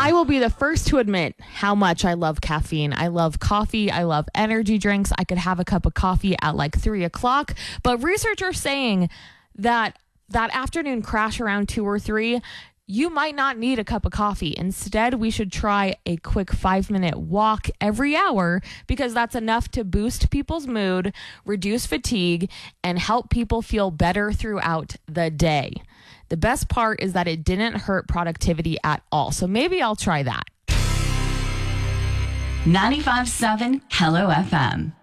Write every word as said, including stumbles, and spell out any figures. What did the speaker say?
I will be the first to admit how much I love caffeine. I love coffee. I love energy drinks. I could have a cup of coffee at like three o'clock. But research are saying that that afternoon crash around two or three, you might not need a cup of coffee. Instead, we should try a quick five minute walk every hour because that's enough to boost people's mood, reduce fatigue, and help people feel better throughout the day. The best part is that it didn't hurt productivity at all. So maybe I'll try that. ninety-five point seven Hello F M.